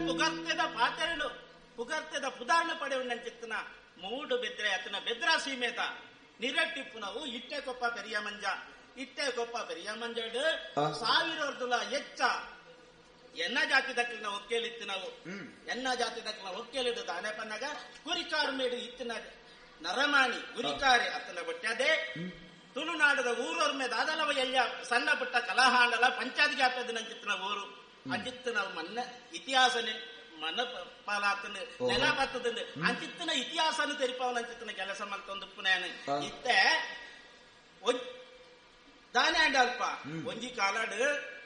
ಪುಗರ್ತೆದ ಪಾತೆರಳು ಪುಗರ್ತೆದ ಪುದಾರ್ಣ ಪಡೆಯುಂಡಂಚಿತ್ತನ ಮೂಡು ಬೆದ್ರೆ ಅತನ ಬೆದ್ರ ಸೀಮೆತ ನಿರಟ್ಟಿಪ್ಪುನವು ಇಟ್ಟೆಕೊಪ್ಪ ಪೆರಿಯ ಮಂಜ ಇಟ್ಟೆಕೊಪ್ಪ ಪೆರಿಯ ಮಂಜಡು 1000 ವರ್ಷದ ಎಚ್ಚ ಎನ್ನ ಜಾತಿ ದಕ್ಕಲಿನ ಒಕ್ಕೇಲಿತ್ತು ನಾವು ಎನ್ನ ಜಾತಿ ದಕ್ಕಲಿನ ಒಕ್ಕೇಲಿಡು ದಾನೆ ಪನ್ನಾಗ ಕುರಿಕಾರು ಮೇಡು ಇತ್ತಿನ ನರಮಾಣಿ ಗುರಿಕಾರಿ ಅತನ ಬಟ್ಟದೆ ತುಳುನಾಡದ ಊರವ್ರ ಮೇಲೆ ಅದಲ್ಲವ ಎಲ್ಲ ಸಣ್ಣ ಪುಟ್ಟ ಕಲಹಾಂಡಲ ಪಂಚಾಯತ್ಗೆ ಹಾಕದಿನಂಚಿತ್ತಿನ ಊರು ಅಂಚಿತ್ತು ನಾವು ಮನ್ನ ಇತಿಹಾಸ ಮನ ಪಾಲಾತನು ನೆಲ ಬರ್ತದಂದು ಅಂಚಿತ್ತಿನ ಇತಿಹಾಸನು ತೆರಿಪವನಂಚಿತ್ತಿನ ಕೆಲಸ ಮಲ್ತೊಂದು ಪುನಃ ಇತ್ತೆ ದಾನೆ ಅಂಡ ಅಲ್ಪ ಒಂಜಿ ಕಾಲಾಡು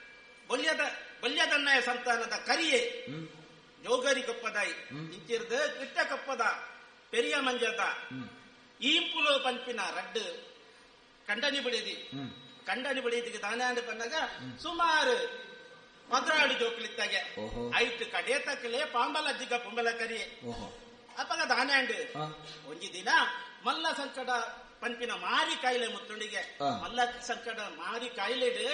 ಬಲ್ಯದನ್ನಯ ಸಂತಾನದ ಕರಿಯೇ ಜೋಗರಿ ಕಪ್ಪದಾಯಿ ಇಂಚಿರ್ದು ಕಿಟ್ಟ ಕಪ್ಪದ ಪೆರಿಯ ಮಂಜದ ಈಂಪುಲು ಪಂಪಿನ ರಡ್ಡು ಕಂಡನಿ ಬಿಡಿದಿಗೆ ದಾನೆ ಅಂಡ ಪನ್ನಾಗ ಸುಮಾರು 16 ಜೋಕ್ಲಿತ್ತಾಗೆ ಐಟು ಕಡೆ ತಕ್ಕಲೆ ಪಾಂಬಲಜ್ಜಿಗ ಪುಂಬಲ ಕರಿಯೇ ಅಪ್ಪಗ ದಾನೆ ಅಂಡು ಒಂಜಿ ದಿನ ಮಲ್ಲ ಸಂಕಟ ಪಂಪಿನ ಮಾರಿ ಕಾಯಿಲೆ ಮುತ್ತುಂಡಿಗೆ ಮಲ್ಲ ಸಂಕಟ ಮಾರಿ ಕಾಯಿಲೆಡು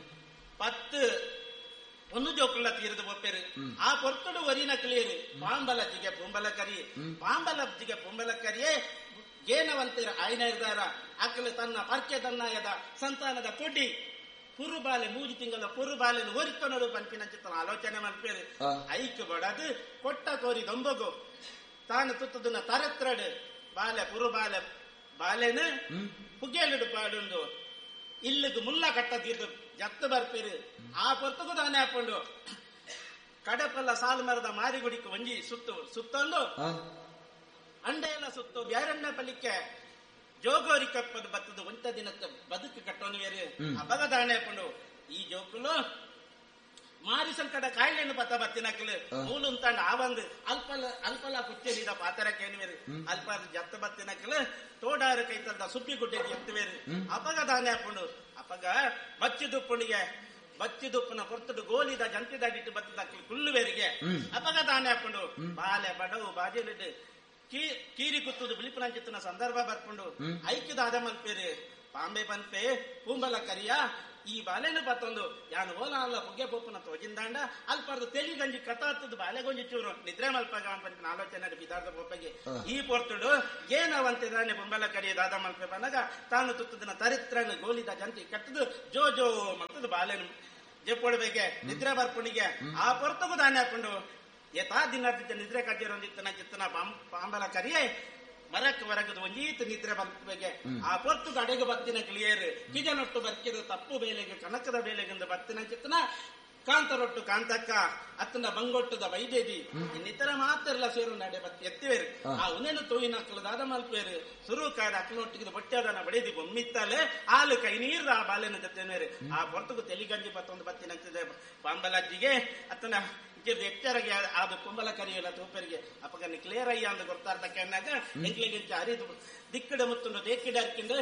10 ಒಂದು ಜೋಕುಲ್ಲ ತೀರದು ಬೊಪ್ಪೆರು ಆ ಪೊರ್ತುಡು ಒರಿನ ಕ್ಲಿಯರು ಪಾಂಬಲಜ್ಜಿಗೆ ಪುಂಬಲ ಕರಿಯೇ ಪಾಂಬಲಜ್ಜಿಗೆ ಪುಂಬಲ ಕರಿಯೇ ಏನವಂತೀರ ಆಯ್ನ ಇರ್ದಾರ ಅಕ್ಕಲು ತನ್ನ ಪರ್ಕೆ ತನ್ನಾಯದ ಸಂತಾನದ ಕೊಡ್ಡಿ ಪುರುಬಾಲೆ 3 ತಿಂಗಳ ಪುರುಬಾಲೆನು ಒರಿಕೊಂಡು ಪಂಪಿನ ಚಿತ್ರ ಆಲೋಚನೆ ಮಲ್ಪೇರು ಐಕ್ ಬಡದು ಕೊಟ್ಟ ಕೋರಿ ದೊಂಬಗು ತಾನು ತುತ್ತದನ್ನ ತರತ್ರಡು ಬಾಲೆ ಪುರುಬಾಲೆ ಬಾಲೆನು ಪುಗೇಲಿಡು ಪಾಡುಂಡು ಇಲ್ಲಿಗೆ ಮುಲ್ಲ ಕಟ್ಟದಿದ್ದು ಜತ್ತು ಬರ್ಪೇರು ಆ ಪೊರ್ತಗೂ ದಾನೆ ಹಾಕೊಂಡು ಕಡಪಲ್ಲ ಸಾಲು ಮರದ ಮಾರಿಗುಡಿக்கு ಒಂಜಿ ಸುತ್ತೊಂದು ಅಂಡೆ ಎಲ್ಲ ಸುತ್ತು ಬ್ಯಾರಣ್ಣ ಪಲಿಕ್ಕೆ ಜೋಗೋರಿ ಕಪ್ಪದು ಬತ್ತದು ಒಂಟ ದಿನಕ್ಕೆ ಬದುಕು ಕಟ್ಟೋನು ಬೇರೆ ಅಬಗ ದಾಣೆ ಹಾಕೊಂಡು ಈ ಜೋಕುಲು ಮಾರಿ ಸಂಕಟ ಕಾಯಿಲೆಯನ್ನು ಬತ್ತಿನಕ್ಲು ಮೂಲು ಅಂತಂಡ ಆವಂದು ಅಲ್ಪಲ ಕುಚ್ಚೇರಿದ ಪಾತರಕ್ಕೇನು ಬೇರೆ ಅಲ್ಪ ಜತ್ತ ಬತ್ತಿನಕ್ಲು ತೋಡಾರ ಕೈತದ ಸುಪ್ಪಿ ಗುಡ್ಡೆಗೆ ಎತ್ತುವೇರು ಅಪಗ ದಾನೆ ಹಾಕೊಂಡು ಅಪಗ ಬಚ್ಚಿದುಪ್ಪನ ಪೊರ್ತುಡು ಗೋಲಿದ ಜಂತಿದಾಡಿಟ್ಟು ಬತ್ತಿದಕ್ಲು ಕುಲ್ಲುವೇರಿಗೆ ಅಪಗ ದಾನೆ ಹಾಕೊಂಡು ಬಾಲೆ ಬಡವು ಬಾಜಿಲಿಟ್ಟು ಕೀರಿ ಕುತ್ತುದು ಬಿಳಿಪುನಂಚಿತ್ತಿನ ಸಂದರ್ಭ ಬರ್ಕೊಂಡು ಐಕ್ಯದಾದ ಮಲ್ಪೇರು ಪಾಂಬೆ ಪನ್ಪೆ ಪೂಂಬಲ ಕರಿಯ ಈ ಬಾಲೆನು ಬತ್ತೊಂದು ಯಾನು ಓಲ ಅಲ್ಲ ಪುಗ್ಗೆ ಪೋಪನ ತೋಜಿಂದಾಂಡ ಅಲ್ಪರ್ದು ತೆಲಿ ಗಂಜಿ ಕಥಾತ್ತದು ಬಾಲೆಗೊಂಜಿ ಚೂರು ನಿದ್ರೆ ಮಲ್ಪಾಗ ಅಂತ ಆಲೋಚನೆ ಬಿದಾರ್ದ ಪೋಪಗೆ ಈ ಪೊರ್ತುಡು ಏನವಂತಿದಾನೆ ಪುಂಬಲ ಕರಿಯ ದಾದ ಮಲ್ಪೆ ಬನ್ನಾಗ ತಾನು ತುತ್ತದಿನ ತರಿತ್ರನ ಗೋಲಿದ ಜಂತಿ ಕಟ್ಟದು ಜೋ ಜೋ ಮತ್ತದು ಬಾಲೆನು ಜೆಪ್ಪೊಡ್ಬೇಕೆ ನಿದ್ರೆ ಬರ್ಪುಣಿಗೆ ಆ ಪೊರ್ತಗೂ ದಾನೆ ಹಾಕೊಂಡು ಯಥಾ ದಿನ ನಿದ್ರೆ ಕಟ್ಟಿರೋಂದಿತ್ತನ ಚಿತ್ತನ ಪಾಂಬಲ ಕರಿಯೇ ಮರಕ್ಕೆ ಹೊರಗದು ಒಂಜೀತು ನಿದ್ರೆ ಬರ್ಬೇಕೆ ಆ ಪೊರ್ತುಗ ಅಡೆಗೆ ಬತ್ತಿನ ಕ್ಲಿಯರ್ ಕಿಜನೊಟ್ಟು ಬರ್ಕಿರು ತಪ್ಪು ಬೇಲೆಗೆ ಕನಕದ ಬೇಲೆಗೆಂದು ಬತ್ತಿನ ಚಿತ್ತನ ಕಾಂತರೊಟ್ಟು ಕಾಂತಕ್ಕ ಅತ್ತನ ಬಂಗೊಟ್ಟದ ವೈದೇವಿ ಇನ್ನಿತರ ಮಾತೆಲ್ಲ ಸೇರು ನಡೆ ಬತ್ತಿ ಎತ್ತಿವೇರು ಆ ಉನೇನು ತೋಯಿನ ಅಕ್ಕಲದಾದ ಮಲ್ಪೇರು ಸುರು ಕಾದ ಅಕ್ಕನೊಟ್ಟಿಗೆ ಬಟ್ಟೆದನ ಬಡಿದಿ ಬೊಮ್ಮಿತ್ತಲೆ ಹಾಲು ಕೈ ನೀರು ಆ ಬಾಲೆನ ಜೊತೆನೇರು ಆ ಪೊರ್ತುಗು ತೆಲಿಗಂಜಿ ಬತ್ತೊಂದು ಬತ್ತಿನಂತಿದೆ ಪಾಂಬಲಜ್ಜಿಗೆ ಅತ್ತನ ಎಚ್ಚರಗೆ ಅದು ಕುಂಬಲ ಕರಿಯಲ್ಲ ತೂಪರಿಗೆ ಅಪ್ಪಗನ್ನ ಕ್ಲಿಯರ್ ಅಯ್ಯ ಅಂತ ಗೊತ್ತಾರ್ತಕ್ಕೆ ಅನ್ನಾಗ ಎಂಕ್ಲಿಗೆ ಅರಿದು ದಿಕ್ಕಡ ಮುತ್ತುಂಡು ದೇಕಿಡ ಅರ್ಕಿಂಡು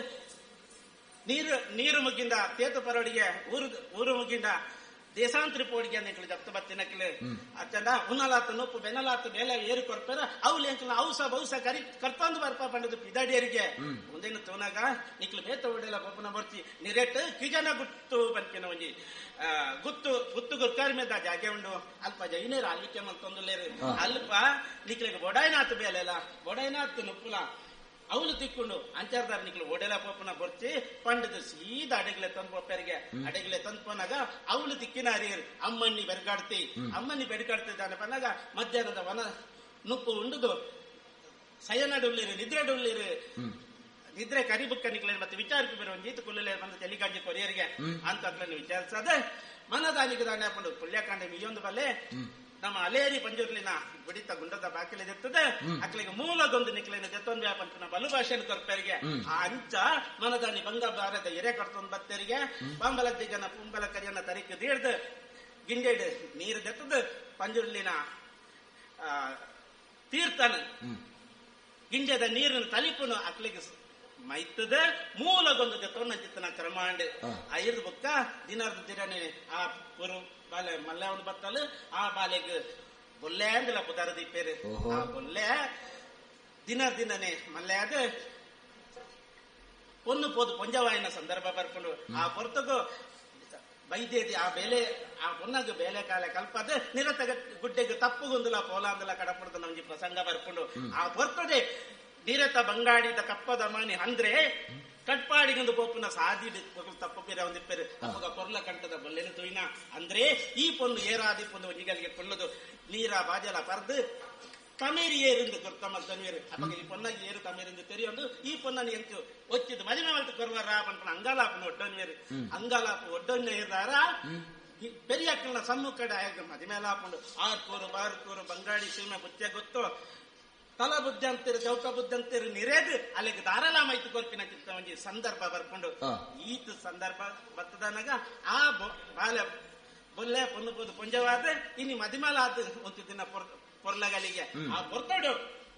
ನೀರು ಮುಗಿಂದ ತೇತು ಪರೋಡಿಗೆ ಊರು ಮುಗಿಂದ ದೇಶಾಂತರಿ ಪೋಡಿಗೆ ಅಂತ ಜಪ್ತ ಬತ್ತಿನಕ್ಲೆ ಅಚ್ಚಂದ ಉನ್ನಲಾತು ನೊಪ್ಪು ಬೆನ್ನಲಾತು ಬೇಲೆ ಏರಿ ಕೊಡ್ತಾರ ಅವ್ಲಿ ಅಂಕಲ್ ಔಸ ಬೌಸ ಕರ್ತಂದು ಬರ್ಪ ಪಂಡದು ಪಿದಾಡಿಯರಿಗೆ ಒಂದೇನು ತೋನಾಗ ನಿಕ್ಲು ಬೇತ ಒಡೆಲ್ಲ ಪಪ್ಪನ ಬರ್ತಿ ನಿರೆಟ್ ಕಿಜನ ಗುತ್ತು ಬಂತಿನ ಒಂಜಿ ಗುತ್ತು ಗುರ್ಕಾರಿ ಮೇಲೆ ಜಾಗೆ ಉಂಡು ಅಲ್ಪ ಜೈನೇರು ಅಲ್ಲಿಕ್ಕೆ ಮಂತೊಂದುಲೇರು ಅಲ್ಪ ನಿಕ್ಲಿಗೆ ಬೊಡಾಯ್ನಾತು ಬೇಲೆಲ್ಲ ಬೊಡಾಯ್ನಾತು ನೊಪ್ಪುಲ ಅವಳು ತಿಕ್ಕೊಂಡು ಅಂಚಾರ್ದಾರ ನಿಕ್ಲು ಒಡೆಲ ಪೋಪನ ಬರ್ತಿ ಪಂಡದು ಸೀದಾ ಅಡೆಗ್ಲೆ ತಂದು ಪೊಪ್ಪರಿಗೆ ಅಡೆಗ್ಲೆ ತಂದು ಪೋನಾಗ ಅವಳು ತಿಕ್ಕಿನ ಹರಿಯರು ಅಮ್ಮಣ್ಣಿ ಬೆರಗಾಡ್ತಿದ್ದಾನೆ ಪನ್ನಾಗ ಮಧ್ಯಾಹ್ನದ ವನ ನುಪ್ಪು ಉಂಡುದು ಸಯನಡುಳ್ಳಿರು ನಿದ್ರೆ ಕರಿಬುಕ್ಕ ನಿಕ್ಲೆ ಮತ್ತೆ ವಿಚಾರಕ್ಕೆ ಬರೋ ಜೀತು ಕುಲ್ಲೇ ಬಂದು ತೆಲಿಗಾಜಿ ಕೊರಿಯರಿಗೆ ಅಂತ ವಿಚಾರಿಸದೆ ಮನದಾನಿಗೆ ದಾನೆ ಹಾಕೊಂಡು ಪುಳ್ಯಕಾಂಡ ಇಯೊಂದು ಬಲ್ಲೆ ನಮ್ಮ ಅಲೇರಿ ಪಂಜುರ್ಲಿನ ಬಿಡಿತ ಗುಂಡದ ಬಾಕಿಲಿದಿರ್ತದೆ ಅಕ್ಲಿಗೆ ಮೂಲದೊಂದು ನಿಕ್ಲಿನ ಜತ್ತೊಂದು ವ್ಯಾಪಂತನ ಬಲು ಭಾಷೆಯನ್ನು ಕೊರ್ಪರಿಗೆ ಆ ಅಂಚ ಮನದಾನಿ ಬಂಗ ಬಾರದ ಎರೆ ಕಟ್ತೊಂದು ಬತ್ತರಿಗೆ ಪಾಂಬಲಜ್ಜಿಗನ ಪುಂಬಲ ಕರಿಯನ್ನ ತರಿಕೆ ದೀಡ್ದು ಗಿಂಡೆಡ್ ನೀರು ಜತ್ತದ ಪಂಜುರ್ಲಿನ ತೀರ್ಥನ ಗಿಂಜದ ನೀರಿನ ತಲಿಪುನು ಅಕ್ಲಿಗೆ ಮೈತದ ಮೂಲಗೊಂದು ಜತ್ತೊನ್ನ ಚಿತ್ತನ ಕ್ರಮಾಂಡ್ ಐದು ಬುಕ್ಕ ದಿನದ ದಿರನೆ ಆ ಪುರು ಬಾಲೆ ಮಲ್ಲೆ ಒಂದು ಬತ್ತಲು ಆ ಬಾಲೆಗೆ ಬೊಲ್ಲೆ ಅಂದಿಲ್ಲ ಪುದಾರ ದೀಪೇರು ಆ ಬೊಲ್ಲೆ ದಿನನೇ ಮಲ್ಲೆ ಅದ ಪೊನ್ನು ಪೋದು ಪೊಂಜವಾಯಿನ ಸಂದರ್ಭ ಬರ್ಕೊಂಡು ಆ ಪೊರ್ತಗೂ ಬೈದೇದಿ ಆ ಬೇಲೆ ಆ ಪೊನ್ನಗ ಬೇಲೆ ಕಾಲ ಕಲ್ಪದ ನಿರತ ಗುಡ್ಡೆಗೆ ತಪ್ಪು ಒಂದುಲ ಪೋಲಾಂದಲ ಕಡಪುಡದ ನಮ್ಗೆ ಪ್ರಸಂಗ ಬರ್ಕೊಂಡು ಆ ಬರ್ತದೆ ನೀರತ ಬಂಗಾಡಿದ ಕಪ್ಪದ ಮನೆ ಅಂದ್ರೆ ಕಟ್ಪಾಡಿಗೊಂದು ಪೋಪುನ ಸಾದಿ ತಪ್ಪು ಬೇರೆ ಒಂದಿಪ್ಪೇರು ಅವಾಗ ಕೊರ್ಲ ಕಂಟದ ಬಲ್ಲೆನ ತುಯ್ನ ಅಂದ್ರೆ ಈ ಪೊಂದು ಏರಾದಿ ಪೊಂದು ಒಂಜಿಗಳಿಗೆ ಕೊಳ್ಳದು ನೀರ ಬಾಜಲ ಪರ್ದು ತಮೇರಿ ಏರಿಂದು ತಮ್ಮ ತನ್ವೇರು ಅವಾಗ ಈ ಪೊನ್ನಾಗಿ ಏರು ತಮೇರಿಂದು ತೆರಿಯೊಂದು ಈ ಪೊನ್ನನ್ನು ಎಂತು ಒಚ್ಚಿದ್ದು ಮದುವೆ ಮಾಡ್ತು ಕೊರುವಾರ ಪಂಪನ ಅಂಗಾಲಾಪನ ಒಡ್ಡನ್ವೇರು ಅಂಗಾಲಾಪ ಒಡ್ಡನ್ನ ಏರಾರ ಪೆರಿಯ ಅಕ್ಕನ ಸಮ್ಮುಖಡ ಮದುಮೇಲಾಪುಂಡು ಆರ್ಕೂರು ಬಾರ್ಕೂರು ಬಂಗಾಡಿ ಸೀಮೆ ಬುಚ್ಚೆ ಗೊತ್ತು ತಲ ಬುದ್ಧಿ ಅಂತೀರು ಚೌಕ ಬುದ್ಧಿ ಅಂತೀರು ನಿರೇದು ಅಲ್ಲಿಗೆ ಧಾರಾಳಮಾಯ್ತು ಕೊರ್ಪಿನ ಚಿತ್ತ ಒಂಜಿ ಸಂದರ್ಭ ಬರ್ಕೊಂಡು ಈತು ಸಂದರ್ಭ ಬತ್ತದನಾಗ ಆ ಬಾಲೆ ಬೊಲ್ಲೆ ಪೊಂದು ಪುಂಜವಾದ್ರೆ ಇನ್ನು ಮದಿಮಲಾದ ಒಂದು ದಿನ ಪೊರ್ಲಗಳಿಗೆ ಆ ಪೊರ್ತೋಡು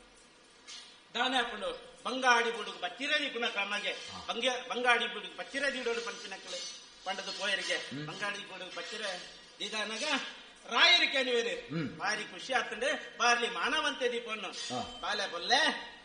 ದಾನೆ ಹಾಕೊಂಡು ಬಂಗಾಡಿ ಬುಡುಗು ಬಚ್ಚಿರದಿ ಪುನಃ ಕ್ರಮಗೆ ಬಂಗಾಡಿ ಬುಡುಗು ಬಚ್ಚಿರದಿ ಇಡೋಡು ಪಂಚಿನಕ್ಕಳು ಪಂಡದ ಪೋಯರಿಗೆ ಬಂಗಾಡಿ ಬುಡುಗು ಬಚ್ಚಿರ ಇದಾನಾಗ ರಾಯರಿಗೆ ನೀವೇರಿ ಭಾರಿ ಖುಷಿ ಆಗ್ತಂಡೆ ಬಾರ್ಲಿ ಮಾನವಂತೆ ದೀಪವನ್ನು ಬಾಲೆ ಬೊಲ್ಲೆ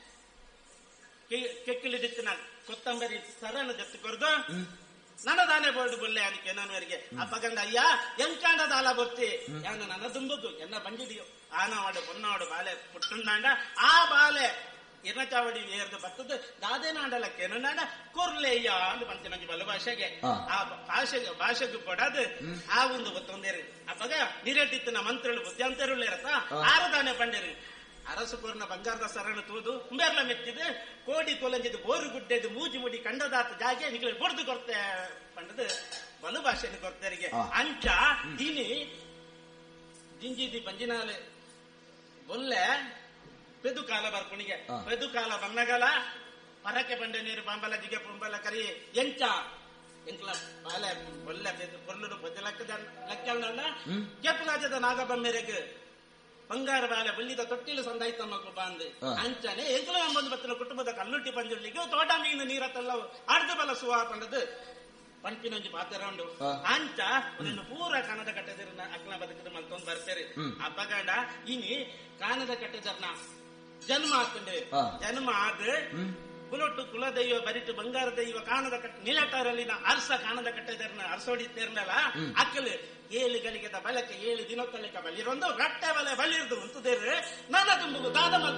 ಕೆಕ್ಕಿಳಿದಿತ್ತಿನ ಕೊತ್ತಂಬರಿ ಸರನ್ನು ಜೊತೆ ಕೊರ್ದು ನನದಾನೆ ಬೋರ್ಡು ಬೊಲ್ಲೆ ಅದಕ್ಕೆ ನನ್ವರಿಗೆ ಅಪ್ಪಗಂಡ ಅಯ್ಯ ಎಂಕಾಂಡದ ಆಲ ಬರ್ತಿ ಯಾನು ನನ್ನ ದುಂಬುದು ಎನ್ನ ಬಂದಿದೆಯೋ ಆನವಾಡು ಪೊನ್ನಾಡು ಬಾಲೆ ಪುಟ್ಟುಂಡಾಂಡ ಆ ಬಾಲೆ ಇರ್ನಚಾವಡಿ ಏರ್ದು ಬರ್ತದ ದಾದೇನಾಂಡಲಕ್ಕೆ ನಾಡ ಕೊರ್ಲೆಯ್ಯ ಅಂತ ಬಂತೆ ನಂಗೆ ಬಲ ಭಾಷೆಗೆ ಆ ಭಾಷೆಗೆ ಕೊಡದು ಆ ಒಂದು ಗೊತ್ತೊಂದೇರಿ ಅಪ್ಪಗ ನಿರೇಟಿತ್ತಿನ ಮಂತ್ರಳು ಬುದ್ಧಿಯಂತರುಳು ಇರತ್ತ ಆರದಾನೆ ಬಂಡೇರಿ ಅರಸು ಕೋರ್ನ ಬಂಗಾರದ ಸರಣ ತೂದು ಉಂಬೇರ್ಲ ಮೆತ್ತಿದು ಕೋಡಿ ಕೊಲಂಜಿದು ಬೋರು ಗುಡ್ಡೆದು ಮೂಜಿ ಮುಡಿ ಕಂಡದಾತ ಜಾಗೆ ನಿಖಿಲ ಬೊಡ್ದು ಕೊಡ್ತೆ ಪಂಡದು ಬಲು ಭಾಷೆಯನ್ನು ಕೊಡ್ತಾರಿಗೆ ಅಂಚ ಇನಿ ಜಿಂಜಿದಿ ಬಂಜಿನಾಲೆ ಬೊಲ್ಲೆ ಪೆದು ಕಾಲ ಬರ್ಪುಣಿಗೆ ಪೆದು ಕಾಲ ಬನ್ನಗಲ ಪರಕೆ ಬಂಡೆ ನೀರು ಬಾಂಬಲ ಜಿಗೆ ಪುಂಬಲ ಕರಿ ಎಂಚ ಎಂಕ್ಲ ಬಾಲೆ ಬೊಲ್ಲೆ ಪೊರ್ಲು ಪೊದ್ದೆ ಲೆಕ್ಕಲ್ನ ಕೆಪ್ಪಲಾಜದ ನಾಗಬಮ್ಮೆರೆಗೆ ಬಂಗಾರ ಬಾಲೆ ಬಲ್ಲಿದ ತೊಟ್ಟಿಲು ಸಂದಾಯ್ತಮ್ಮ ಬಂದು ಅಂಚನೆ ಎಂಕ್ಲ ಬಂದು ಬತ್ತಿನ ಕುಟುಂಬದ ಕಲ್ಲುಟ್ಟಿ ಪಂಜುಳ್ಳಿಗೆ ತೋಟ ಮೀನು ನೀರತ್ತೆಲ್ಲ ಅರ್ಧ ಬಲ ಸುವಾ ಪಂಡದು ಪಂಪಿನೊಂಜಿ ಪಾತ್ರ ಉಂಡು ಅಂಚ ಒಂದು ಪೂರ ಕಾನದ ಕಟ್ಟದಿರ ಅಕ್ನ ಬದುಕಿದ ಮಲ್ತೊಂದು ಬರ್ತಾರೆ ಅಪ್ಪಗಂಡ ಇನಿ ಕಾನದ ಕಟ್ಟದರ್ನ ಜನ್ಮ ಆಗ್ತಂಡೆ ಜನ್ಮ ಆದ ಕುಲೊಟ್ಟು ಕುಲದೈವ ಬರಿಟ್ಟು ಬಂಗಾರ ದೈವ ಕಾನದ ಕಟ್ಟ ನಿಲಟರಲ್ಲಿನ ಅರ್ಸ ಕಾನದ ಕಟ್ಟದರ್ನ ಅರ್ಸೋಡಿತ್ತೇರ್ನಲ್ಲ ಅಕ್ಕಲು 7 ಗಳಿಗೆದ ಬಲಕ್ಕೆ 7 ದಿನೊತ್ತಲಿಕ ಬಲಿರೊಂದು ರಟ್ಟೆ ಬಲೆ ಬಲಿರ್ದು ಅಂತದೇರು ನನ್ನ ತುಂಬುದು ದಾದ